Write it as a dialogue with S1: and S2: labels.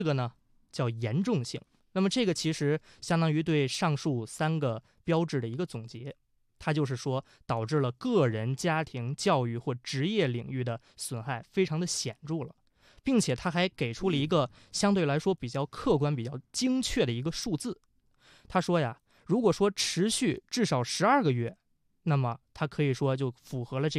S1: 这个呢叫严重性。那么这个其实相当于对上述3个标志的一个总结，它就是说导致了个人、家庭、教育或职业领域的损害非常的显著了，并且他还给出了一个相对来说比较客观、比较精确的一个数字。他说呀，如果说持续至少12个月，那么他可以说就符合了这个